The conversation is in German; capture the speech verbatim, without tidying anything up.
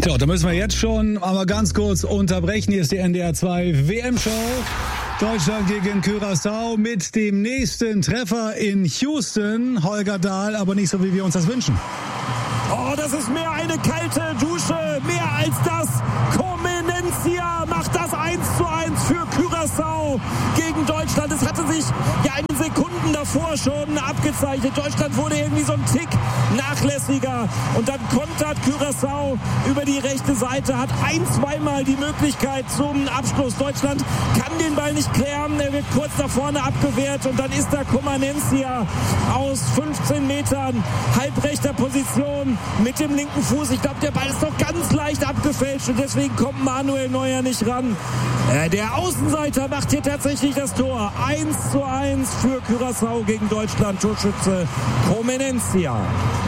So, da müssen wir jetzt schon aber ganz kurz unterbrechen. Hier ist die N D R zwei W M-Show. Deutschland gegen Curaçao mit dem nächsten Treffer in Houston. Holger Dahl, aber nicht so, wie wir uns das wünschen. Oh, das ist mehr eine kalte Dusche, mehr als das. Comenencia macht das eins zu eins für Curaçao gegen Deutschland. Es hatte sich ja in Sekunden davor schon abgezeichnet. Deutschland wurde irgendwie so ein Tick nachlässiger und dann kontert Curaçao über die rechte Seite, hat ein-, zweimal die Möglichkeit zum Abschluss. Deutschland kann den Ball nicht klären, er wird kurz nach vorne abgewehrt und dann ist da Comenencia aus fünfzehn Metern, halbrechter Position mit dem linken Fuß. Ich glaube, der Ball ist doch ganz leicht abgefälscht und deswegen kommt Manuel Neuer nicht ran. Äh, der Außenseiter macht hier tatsächlich das Tor. eins zu eins für Curaçao gegen Deutschland. Torschütze Comenencia.